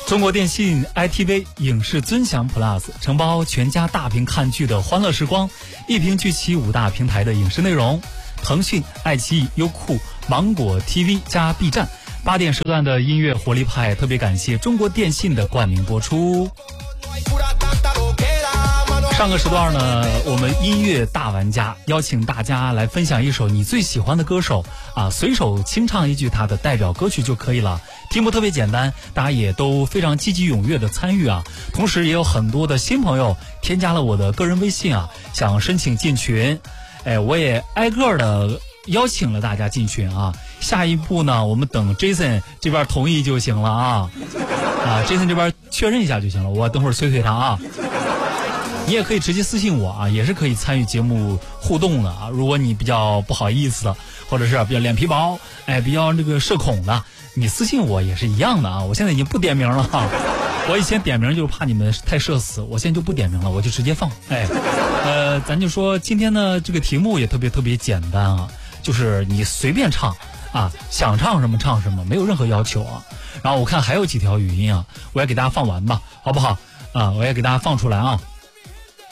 中国电信 ITV 影视尊享 Plus 承包全家大屏看剧的欢乐时光，一屏聚齐5大平台的影视内容，腾讯、爱奇艺、优酷、芒果 TV 加 B 站，8点时段的音乐活力派，特别感谢中国电信的冠名播出。上个时段呢，我们音乐大玩家邀请大家来分享一首你最喜欢的歌手啊，随手清唱一句他的代表歌曲就可以了。题目特别简单，大家也都非常积极踊跃的参与啊。同时也有很多的新朋友添加了我的个人微信啊，想申请进群。我也挨个的邀请了大家进群啊。下一步呢，我们等 Jason 这边同意就行了啊。Jason 这边确认一下就行了，我等会儿催他啊。你也可以直接私信我啊，也是可以参与节目互动的啊。如果你比较不好意思的，或者是比较脸皮薄，比较这个社恐的，你私信我也是一样的啊。我现在已经不点名了哈，我以前点名就是怕你们太社死，我现在就不点名了，我就直接放。咱就说今天呢，这个题目也特别简单啊，就是你随便唱啊，想唱什么唱什么，没有任何要求啊。然后我看还有几条语音啊，我也给大家放完吧，好不好？我也给大家放出来啊。